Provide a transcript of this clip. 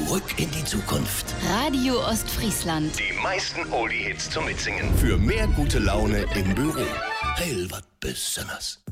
Zurück in die Zukunft. Radio Ostfriesland. Die meisten Oldie-Hits zum Mitsingen. Für mehr gute Laune im Büro. Heil, wat Besonderes.